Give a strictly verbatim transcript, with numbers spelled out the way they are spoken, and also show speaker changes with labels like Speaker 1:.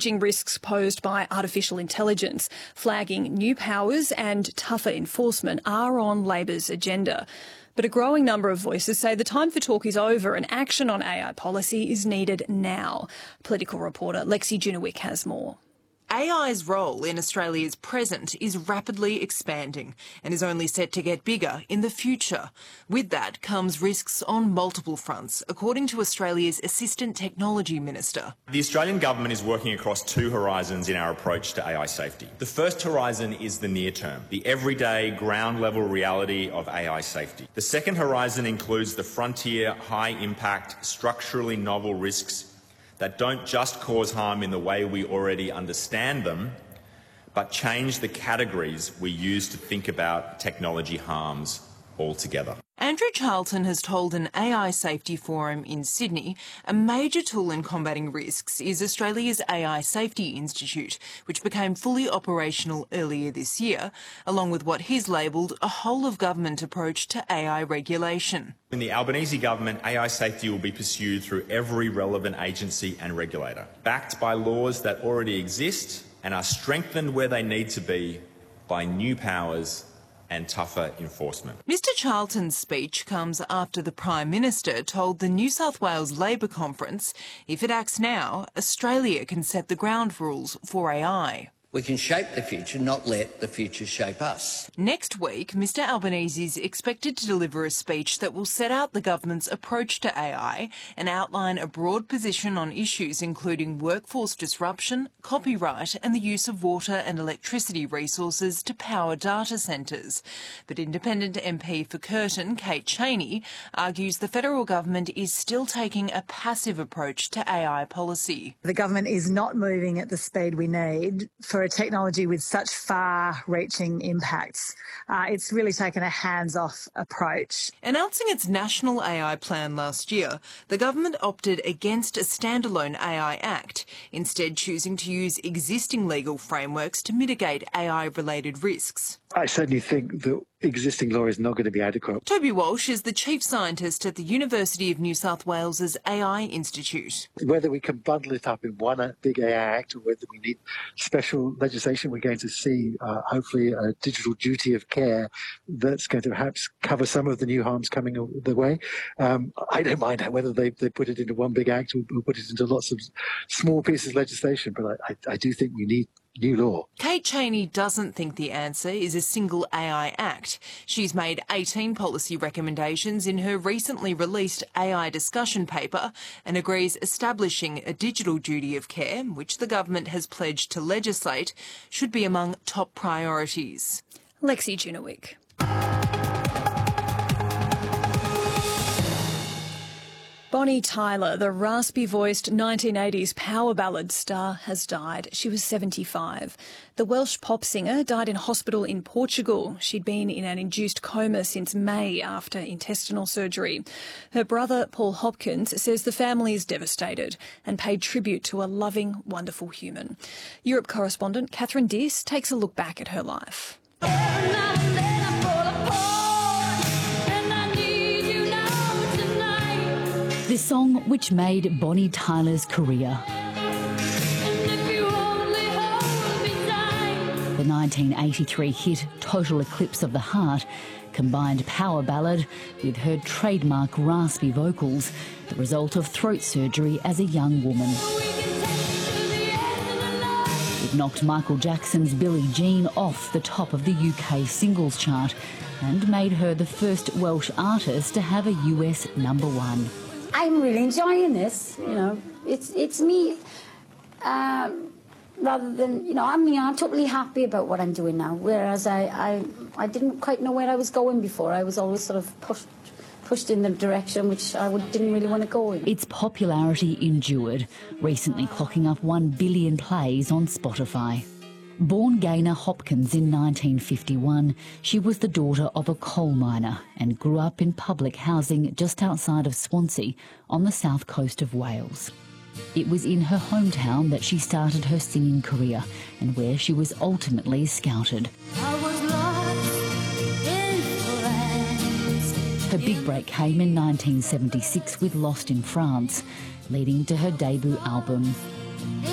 Speaker 1: acknowledging risks posed by artificial intelligence, flagging new powers and tougher enforcement are on Labor's agenda. But a growing number of voices say the time for talk is over and action on A I policy is needed now. Political reporter Lexi Junowick has more.
Speaker 2: A I's role in Australia's present is rapidly expanding and is only set to get bigger in the future. With that comes risks on multiple fronts, according to Australia's Assistant Technology Minister.
Speaker 3: The Australian government is working across two horizons in our approach to A I safety. The first horizon is the near term, the everyday ground-level reality of A I safety. The second horizon includes the frontier, high-impact, structurally novel risks that don't just cause harm in the way we already understand them, but change the categories we use to think about technology harms altogether.
Speaker 2: Andrew Charlton has told an A I safety forum in Sydney a major tool in combating risks is Australia's A I Safety Institute, which became fully operational earlier this year, along with what he's labelled a whole-of-government approach to A I regulation.
Speaker 3: In the Albanese government, A I safety will be pursued through every relevant agency and regulator, backed by laws that already exist and are strengthened where they need to be by new powers and tougher enforcement.
Speaker 2: Mister Charlton's speech comes after the Prime Minister told the New South Wales Labor Conference if it acts now, Australia can set the ground rules for A I.
Speaker 4: We can shape the future, not let the future shape us.
Speaker 2: Next week, Mister Albanese is expected to deliver a speech that will set out the government's approach to A I and outline a broad position on issues including workforce disruption, copyright and the use of water and electricity resources to power data centres. But Independent M P for Curtin, Kate Chaney, argues the federal government is still taking a passive approach to A I policy.
Speaker 5: The government is not moving at the speed we need for a technology with such far-reaching impacts. Uh, it's really taken a hands-off approach.
Speaker 2: Announcing its national A I plan last year, the government opted against a standalone A I Act, instead choosing to use existing legal frameworks to mitigate A I-related risks.
Speaker 6: I certainly think that existing law is not going to be adequate.
Speaker 2: Toby Walsh is the chief scientist at the University of New South Wales's A I Institute.
Speaker 6: Whether we can bundle it up in one big A I Act or whether we need special legislation, we're going to see, uh, hopefully, a digital duty of care that's going to perhaps cover some of the new harms coming the way. Um, I don't mind whether they, they put it into one big act or, or put it into lots of small pieces of legislation, but I, I, I do think we need new law.
Speaker 2: Kate Chaney doesn't think the answer is a single A I Act. She's made eighteen policy recommendations in her recently released A I discussion paper and agrees establishing a digital duty of care, which the government has pledged to legislate, should be among top priorities.
Speaker 1: Lexi Junowick. Bonnie Tyler, the raspy-voiced nineteen eighties power ballad star, has died. She was seventy-five. The Welsh pop singer died in hospital in Portugal. She'd been in an induced coma since May after intestinal surgery. Her brother, Paul Hopkins, says the family is devastated and paid tribute to a loving, wonderful human. Europe correspondent Catherine Diss takes a look back at her life.
Speaker 7: The song which made Bonnie Tyler's career. The nineteen eighty-three hit Total Eclipse of the Heart combined power ballad with her trademark raspy vocals, the result of throat surgery as a young woman. It knocked Michael Jackson's Billie Jean off the top of the U K singles chart and made her the first Welsh artist to have a U S number one.
Speaker 8: I'm really enjoying this, you know, it's it's me, um, rather than, you know, I mean, I'm totally happy about what I'm doing now, whereas I, I, I didn't quite know where I was going before. I was always sort of pushed, pushed in the direction which I would, didn't really want to go in.
Speaker 7: Its popularity endured, recently clocking up one billion plays on Spotify. Born Gaynor Hopkins in nineteen fifty-one, she was the daughter of a coal miner and grew up in public housing just outside of Swansea on the south coast of Wales. It was in her hometown that she started her singing career and where she was ultimately scouted.
Speaker 8: I was lost in France.
Speaker 7: Her big break came in nineteen seventy-six with Lost in France, leading to her debut album.